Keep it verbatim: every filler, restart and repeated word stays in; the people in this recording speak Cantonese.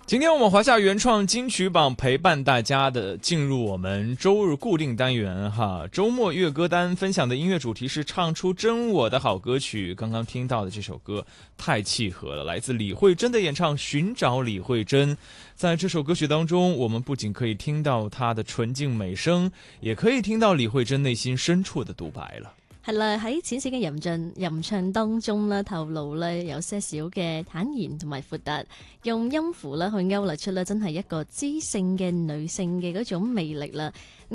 今天我们华夏原创金曲榜陪伴大家的进入我们周日固定单元哈，周末乐歌单分享的音乐主题是唱出真我的好歌曲。刚刚听到的这首歌太契合了，来自李慧珍的演唱《寻找李慧珍》。在这首歌曲当中，我们不仅可以聽到她的純淨美聲，也可以聽到李慧珍內心深處的獨白了。 係啦，喺淺淺嘅吟進吟唱當中咧，透露咧有些少嘅坦然同埋豁達，用音符咧去勾勒出咧真係一個知性嘅女性嘅嗰種魅力啦。